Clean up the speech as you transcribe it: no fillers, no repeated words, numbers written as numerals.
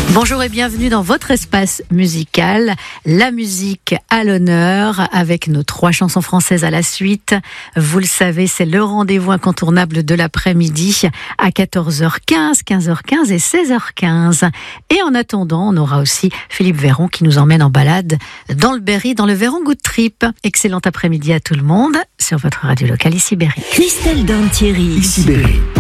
Bonjour et bienvenue dans votre espace musical. La musique à l'honneur avec nos 3 chansons françaises à la suite. Vous le savez, c'est le rendez-vous incontournable de l'après-midi à 14h15, 15h15 et 16h15. Et en attendant, on aura aussi Philippe Véron qui nous emmène en balade dans le Berry, dans le Véron Good Trip. Excellent après-midi à tout le monde sur votre radio locale ici Berry. Christelle Dantieri. Ici Berry.